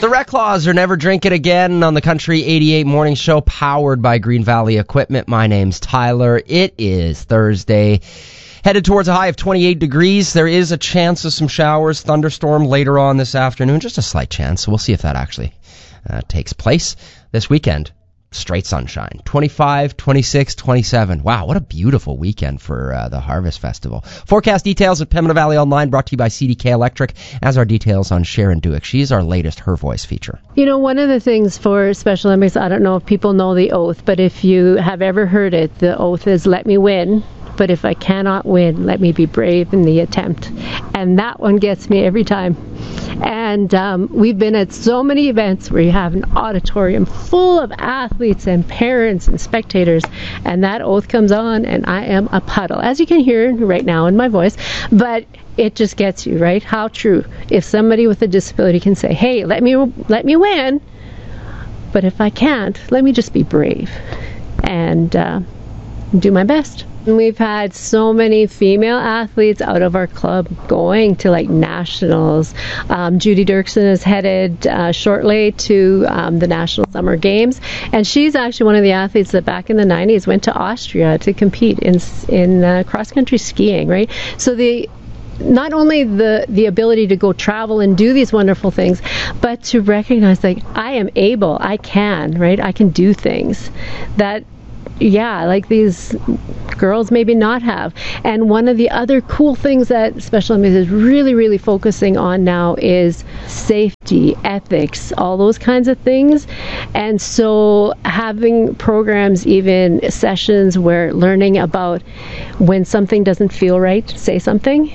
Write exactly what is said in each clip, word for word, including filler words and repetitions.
The Red Claws are Never Drink It Again on the Country eighty-eight Morning Show, powered by Green Valley Equipment. My name's Tyler. It is Thursday. Headed towards a high of twenty-eight degrees. There is a chance of some showers, thunderstorm later on this afternoon. Just a slight chance. So we'll see if that actually uh, takes place this weekend. Straight sunshine. twenty-five, twenty-six, twenty-seven. Wow, what a beautiful weekend for uh, the Harvest Festival. Forecast details at Pembina Valley Online, brought to you by C D K Electric, as our details on Sharon Duick. She's our latest Her Voice feature. You know, one of the things for Special Olympics, I don't know if people know the oath, but if you have ever heard it, the oath is let me win. But if I cannot win, let me be brave in the attempt. And that one gets me every time. And um, we've been at so many events where you have an auditorium full of athletes and parents and spectators, and that oath comes on, and I am a puddle, as you can hear right now in my voice. But it just gets you, right? How true. If somebody with a disability can say, hey, let me let me win, but if I can't, let me just be brave and uh, do my best. We've had so many female athletes out of our club going to like nationals. Um, Judy Dirksen is headed uh, shortly to um, the National Summer Games, and she's actually one of the athletes that back in the nineties went to Austria to compete in in uh, cross country skiing. Right, so the not only the the ability to go travel and do these wonderful things, but to recognize like I am able, I can, right, I can do things that. Yeah, like these girls maybe not have. And one of the other cool things that Special Olympics is really, really focusing on now is safety, ethics, all those kinds of things. And so having programs, even sessions where learning about when something doesn't feel right, say something.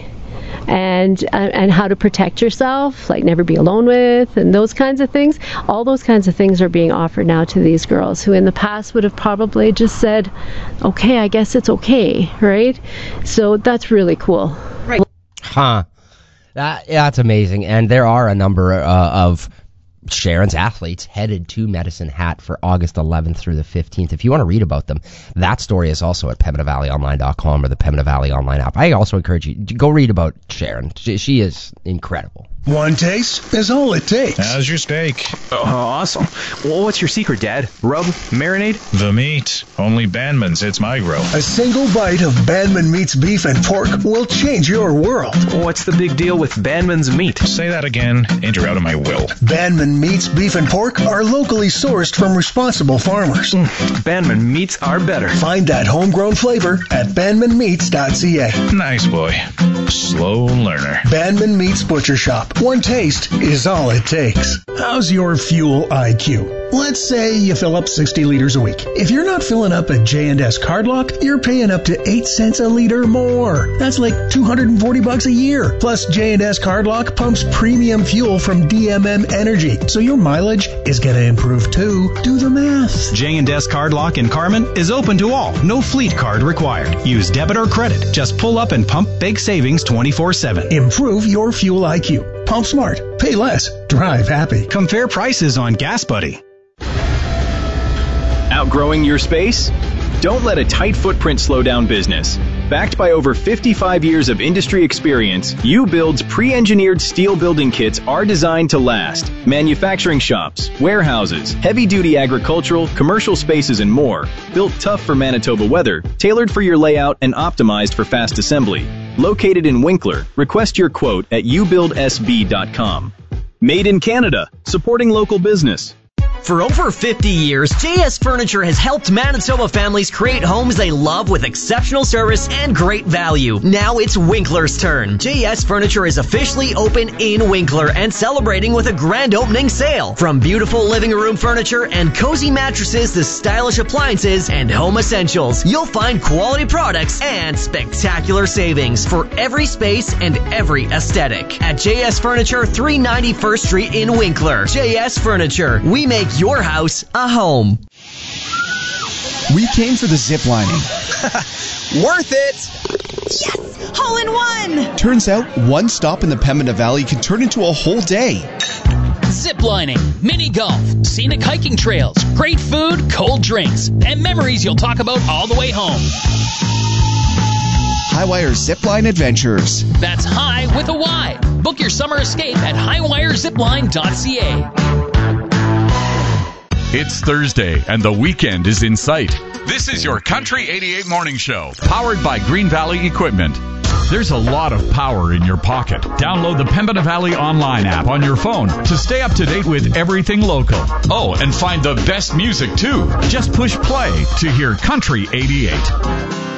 And uh, and how to protect yourself, like never be alone with, and those kinds of things. All those kinds of things are being offered now to these girls who in the past would have probably just said, okay, I guess it's okay, right? So that's really cool. Right. Huh. That, yeah, that's amazing. And there are a number uh, of Sharon's athletes headed to Medicine Hat for August eleventh through the fifteenth. If you want to read about them, that story is also at Pembina Valley Online dot com or the Pembina Valley Online app. I also encourage you to go read about Sharon. She, she is incredible. One taste is all it takes. How's your steak? Oh, awesome. Well, what's your secret, Dad? Rub? Marinade? The meat. Only Bandman's hits my grill. A single bite of Bandman Meat's beef and pork will change your world. What's the big deal with Bandman's meat? Say that again, and you're out of my will. Bandman Meat's beef and pork are locally sourced from responsible farmers. Mm, Bandman Meats are better. Find that homegrown flavor at bandman meats dot c a. Nice boy. Slow learner. Bandman Meats Butcher Shop. One taste is all it takes. How's your fuel I Q? Let's say you fill up sixty liters a week. If you're not filling up at J and S Cardlock, you're paying up to eight cents a liter more. That's like two hundred forty bucks a year. Plus, J and S Cardlock pumps premium fuel from D M M Energy, so your mileage is going to improve too. Do the math. J and S Cardlock in Carman is open to all. No fleet card required. Use debit or credit. Just pull up and pump big savings twenty-four seven. Improve your fuel I Q. Pump smart. Pay less. Drive happy. Compare prices on Gas Buddy. Outgrowing your space? Don't let a tight footprint slow down business. Backed by over fifty-five years of industry experience, U-Build's pre-engineered steel building kits are designed to last. Manufacturing shops, warehouses, heavy-duty agricultural, commercial spaces, and more. Built tough for Manitoba weather, tailored for your layout, and optimized for fast assembly. Located in Winkler, request your quote at u build s b dot com. Made in Canada, supporting local business. For over fifty years, J S Furniture has helped Manitoba families create homes they love with exceptional service and great value. Now it's Winkler's turn. J S Furniture is officially open in Winkler and celebrating with a grand opening sale. From beautiful living room furniture and cozy mattresses to stylish appliances and home essentials, you'll find quality products and spectacular savings for every space and every aesthetic. At J S Furniture, three ninety First Street in Winkler. J S Furniture. We make your house a home. We came for the zip lining. Worth it! Yes! Hole in one! Turns out one stop in the Pembina Valley can turn into a whole day. Zip lining, mini golf, scenic hiking trails, great food, cold drinks, and memories you'll talk about all the way home. Highwire Zipline Adventures. That's high with a Y. Book your summer escape at highwire zipline dot c a. It's Thursday, and the weekend is in sight. This is your Country eighty-eight Morning Show, powered by Green Valley Equipment. There's a lot of power in your pocket. Download the Pembina Valley online app on your phone to stay up to date with everything local. Oh, and find the best music, too. Just push play to hear Country eighty-eight.